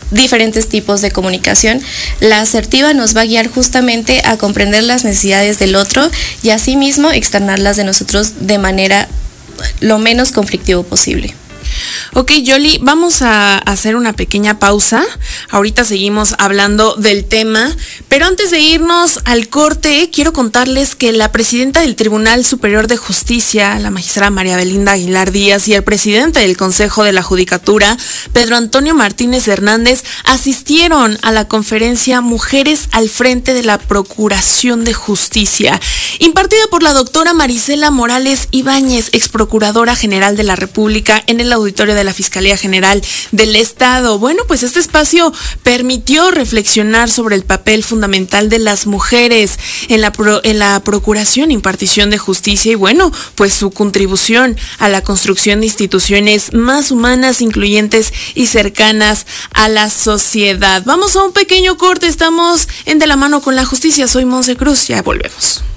diferentes tipos de comunicación. La asertiva nos va a guiar justamente a comprender las necesidades del otro y asimismo externarlas de nosotros de manera lo menos conflictivo posible. Ok, Yoli, vamos a hacer una pequeña pausa. Ahorita seguimos hablando del tema, pero antes de irnos al corte, quiero contarles que la presidenta del Tribunal Superior de Justicia, la magistrada María Belinda Aguilar Díaz, y el presidente del Consejo de la Judicatura, Pedro Antonio Martínez Hernández, asistieron a la conferencia Mujeres al Frente de la Procuración de Justicia, impartida por la doctora Marisela Morales Ibáñez, ex procuradora general de la República, en el auditorio de la Fiscalía General del Estado. Bueno, pues este espacio permitió reflexionar sobre el papel fundamental de las mujeres en la procuración e impartición de justicia y bueno, pues su contribución a la construcción de instituciones más humanas, incluyentes y cercanas a la sociedad. Vamos a un pequeño corte, estamos en De la Mano con la Justicia. Soy Monse Cruz, ya volvemos.